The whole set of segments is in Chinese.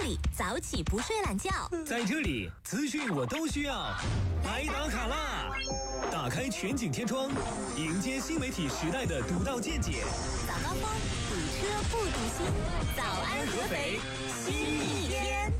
这里早起不睡懒觉， 在这里资讯我都需要，来打卡啦！打开全景天窗，迎接新媒体时代的独到见解。 早高峰，堵车不堵心，早安合肥，新一天。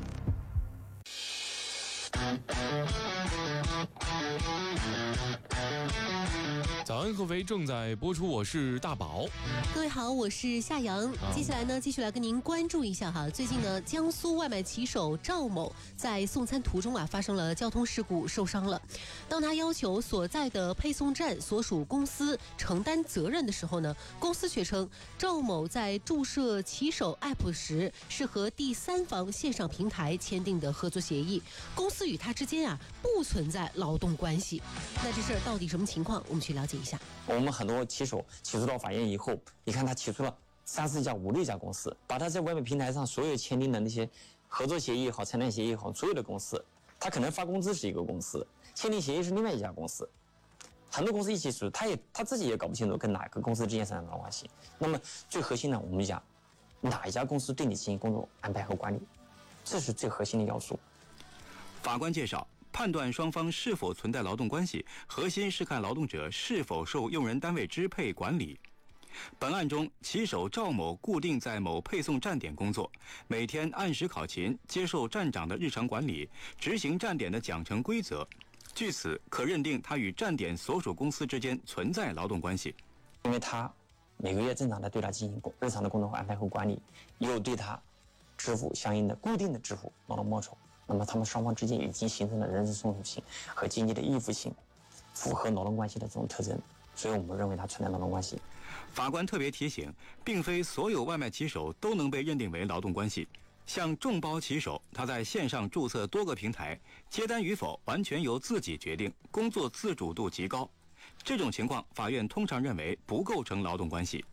早安合肥正在播出，我是大宝。 各位好，我是夏阳。接下来呢，继续来跟您关注一下哈。最近呢，江苏外卖骑手赵某在送餐途中发生了交通事故，受伤了。当他要求所在的配送站所属公司承担责任的时候呢，公司却称赵某在注册骑手 App 时是和第三方线上平台签订的合作协议，公司与他之间不存在劳动关系。那这事儿到底什么情况？我们去了解一下。 我们很多骑手起诉到法院以后，你看他起诉了3、4家、5、6家公司，把他在外卖平台上所有签订的那些合作协议也好、承担协议也好，所有的公司，他可能发工资是一个公司，签订协议是另外一家公司，很多公司一起起诉，他自己也搞不清楚跟哪个公司之间产生的关系。那么最核心呢，我们讲哪一家公司对你进行工作安排和管理，这是最核心的要素。 法官介绍，判断双方是否存在劳动关系，核心是看劳动者是否受用人单位支配管理。本案中，骑手赵某固定在某配送站点工作，每天按时考勤，接受站长的日常管理，执行站点的奖惩规则。据此，可认定他与站点所属公司之间存在劳动关系。 因为他每个月正常的对他进行日常的工作安排和管理，又对他支付相应的固定的支付劳动报酬。那么他们双方之间已经形成了人事从属性和经济的依附性，符合劳动关系的这种特征，所以我们认为它存在劳动关系。 法官特别提醒，并非所有外卖骑手都能被认定为劳动关系。像众包骑手，他在线上注册多个平台，接单与否完全由自己决定，工作自主度极高。这种情况，法院通常认为不构成劳动关系。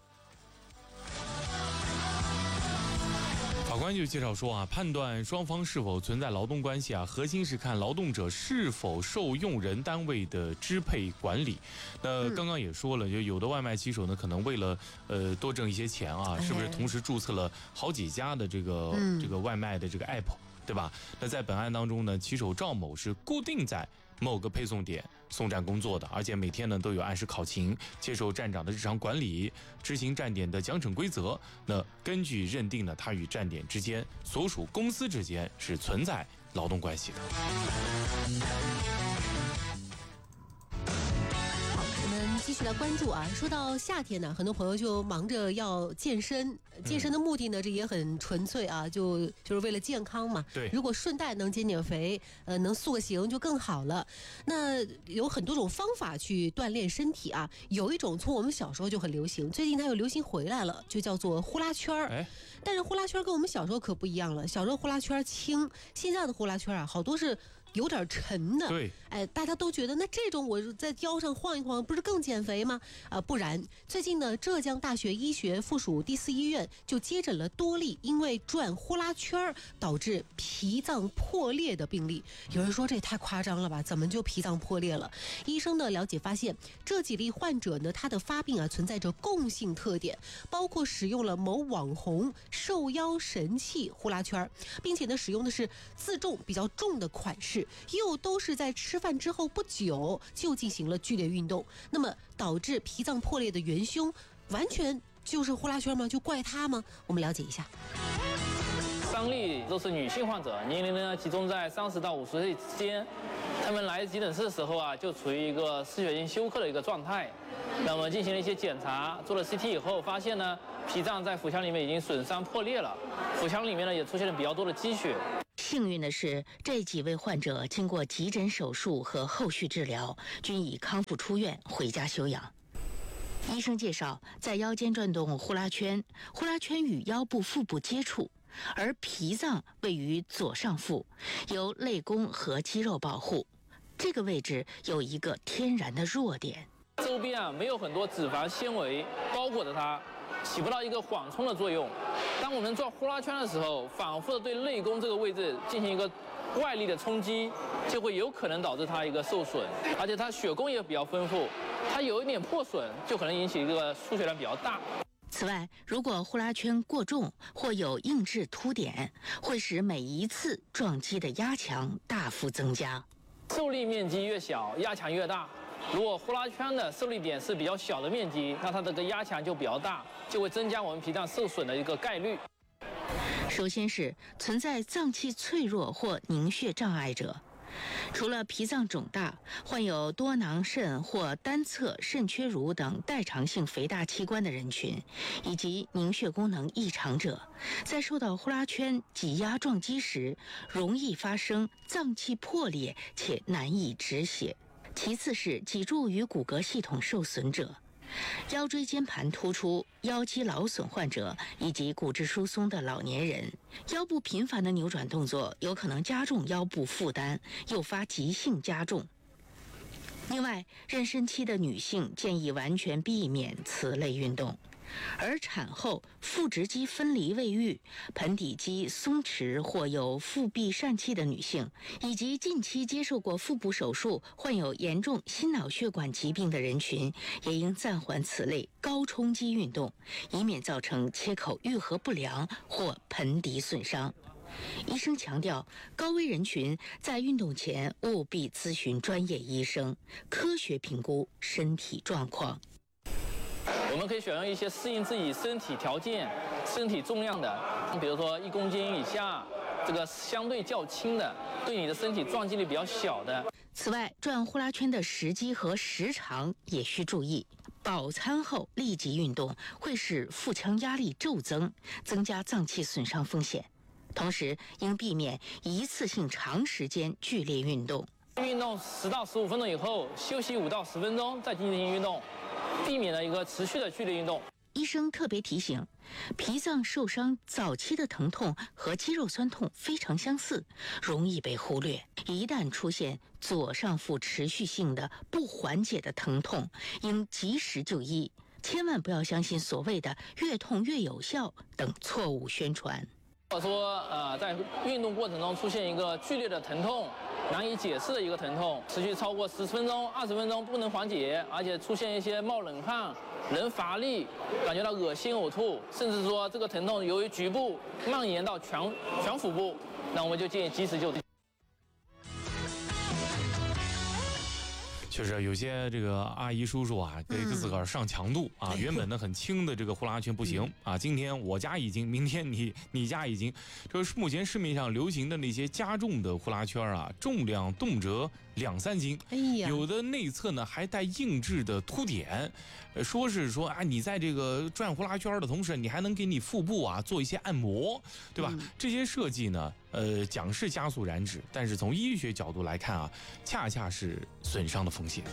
法官就介绍说判断双方是否存在劳动关系核心是看劳动者是否受用人单位的支配管理。那刚刚也说了，就有的外卖骑手呢，可能为了多挣一些钱是不是同时注册了好几家的这个外卖的这个 app， 对吧？那在本案当中呢，骑手赵某是固定在某个配送点送站工作的，而且每天呢都有按时考勤，接受站长的日常管理，执行站点的奖惩规则。那根据认定呢，他与站点之间所属公司之间是存在劳动关系的。 继续来关注说到夏天呢，很多朋友就忙着要健身，健身的目的呢，这也很纯粹就是为了健康嘛。 对， 如果顺带能减肥，能塑个形就更好了。那有很多种方法去锻炼身体有一种从我们小时候就很流行，最近它又流行回来了，就叫做呼啦圈。但是呼啦圈跟我们小时候可不一样了，小时候呼啦圈轻，现在的呼啦圈好多是有点沉的。 对， 大家都觉得那这种我在腰上晃一晃，不是更减肥吗？不然，最近呢，浙江大学医学附属第4医院就接诊了多例因为转呼啦圈导致脾脏破裂的病例。有人说这也太夸张了吧？怎么就脾脏破裂了？医生的了解发现，这几例患者呢，他的发病存在着共性特点，包括使用了某网红瘦腰神器呼啦圈，并且呢，使用的是自重比较重的款式，又都是在吃饭之后不久就进行了剧烈运动。那么导致脾脏破裂的元凶，完全就是呼啦圈吗？就怪他吗？我们了解一下。 3例都是女性患者，年龄呢集中在30到50岁之间。他们来急诊室的时候就处于一个失血性休克的一个状态。那么进行了一些检查，做了 CT 以后，发现呢脾脏在腹腔里面已经损伤破裂了，腹腔里面呢也出现了比较多的积血。 幸运的是，这几位患者经过急诊手术和后续治疗，均已康复出院，回家休养。医生介绍，在腰间转动呼啦圈，呼啦圈与腰部腹部接触，而脾脏位于左上腹，由肋弓和肌肉保护。这个位置有一个天然的弱点， 周边没有很多脂肪纤维包裹着它，起不到一个缓冲的作用。当我们转呼啦圈的时候，反复的对肋弓这个位置进行一个外力的冲击，就会有可能导致它一个受损，而且它血供也比较丰富，它有一点破损，就可能引起一个出血量比较大。 此外，如果呼啦圈过重或有硬质凸点，会使每一次撞击的压强大幅增加。 受力面积越小，压强越大。如果呼啦圈的受力点是比较小的面积，那它这个压强就比较大，就会增加我们脾脏受损的一个概率。 首先是存在脏器脆弱或凝血障碍者。除了脾脏肿大、患有多囊肾或单侧肾缺乳等代偿性肥大器官的人群，以及凝血功能异常者，在受到呼啦圈挤压撞击时，容易发生脏器破裂且难以止血。其次是脊柱与骨骼系统受损者。腰椎间盘突出、腰肌劳损患者以及骨质疏松的老年人，腰部频繁的扭转动作有可能加重腰部负担，诱发急性加重。另外，妊娠期的女性建议完全避免此类运动。而产后腹直肌分离未愈、盆底肌松弛或有腹壁疝气的女性，以及近期接受过腹部手术、患有严重心脑血管疾病的人群，也应暂缓此类高冲击运动，以免造成切口愈合不良或盆底损伤。医生强调，高危人群在运动前务必咨询专业医生，科学评估身体状况。 我们可以选用一些适应自己身体条件、身体重量的，比如说1公斤以下，这个相对较轻的，对你的身体撞击力比较小的。 此外，转呼啦圈的时机和时长也需注意。饱餐后立即运动会使腹腔压力骤增，增加脏器损伤风险。同时，应避免一次性长时间剧烈运动。 运动10到15分钟以后，休息5到10分钟，再进行运动，避免了一个持续的剧烈运动。 医生特别提醒，脾脏受伤早期的疼痛和肌肉酸痛非常相似，容易被忽略。一旦出现左上腹持续性的不缓解的疼痛，应及时就医，千万不要相信所谓的越痛越有效等错误宣传。 如果说在运动过程中出现一个剧烈的疼痛，难以解释的一个疼痛，持续超过10分钟、20分钟不能缓解，而且出现一些冒冷汗、人乏力、感觉到恶心呕吐，甚至说这个疼痛由于局部蔓延到全腹部，那我们就建议及时就医。 确实有些这个阿姨叔叔啊，给自个儿上强度啊，原本呢很轻的这个呼啦圈不行啊，今天我家已经，明天你家已经，这是目前市面上流行的那些加重的呼啦圈啊，重量动辄2-3斤，有的内侧呢还带硬质的凸点，说是说啊，你在这个转呼啦圈的同时，你还能给你腹部啊做一些按摩，对吧？这些设计呢，讲是加速燃脂，但是从医学角度来看啊，恰恰是损伤的风险。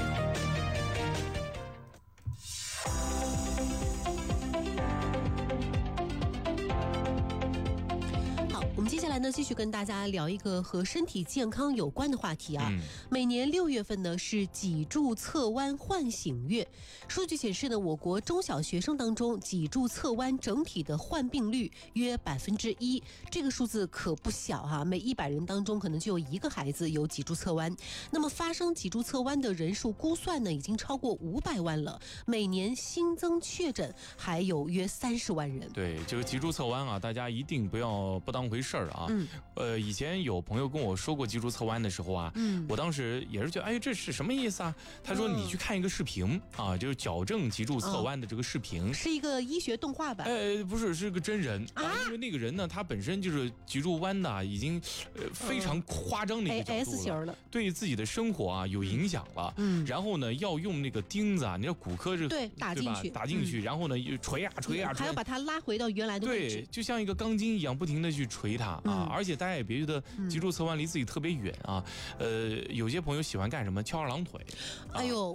接下来呢，继续跟大家聊一个和身体健康有关的话题啊。每年6月份呢是脊柱侧弯唤醒月。数据显示呢，我国中小学生当中脊柱侧弯整体的患病率约1%，这个数字可不小哈。每100人当中可能就有1个孩子有脊柱侧弯。那么发生脊柱侧弯的人数估算呢，已经超过500万了。每年新增确诊还有约30万人。 对，这个脊柱侧弯啊，大家一定不当回事儿啊。以前有朋友跟我说过脊柱侧弯的时候啊，我当时也是觉得，哎，这是什么意思啊？他说你去看一个视频啊，就是矫正脊柱侧弯的这个视频， 是一个医学动画版。 不是，是个真人啊，因为那个人呢，他本身就是脊柱弯的，已经非常夸张的一个角度了，对自己的生活啊有影响了。然后呢，要用那个钉子啊，你知道骨科是打进去，然后呢锤啊， 还要把它拉回到原来的位置， 对，就像一个钢筋一样，不停的去锤它啊。而且大家也别觉得脊柱侧弯离自己特别远啊，有些朋友喜欢干什么？翘2郎腿。 哎呦。